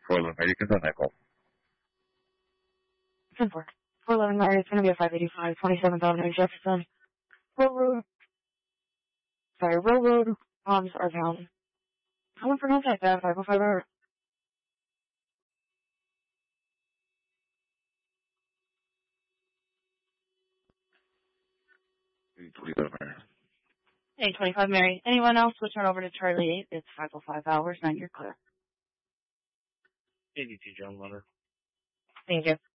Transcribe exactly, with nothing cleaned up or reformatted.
four eleven Mary, you can send that call. ten four. four eleven Mary, it's going to be a five eighty-five, twenty-seven Avenue, Jefferson. Railroad. Sorry, Railroad arms are down. How do I pronounce that bad? five oh five hour. twenty-seven Mary. Hey, twenty-five Mary. Anyone else will turn over to Charlie eight. It's five oh five hours, and you're clear. eighty-two John Leonard. Thank you.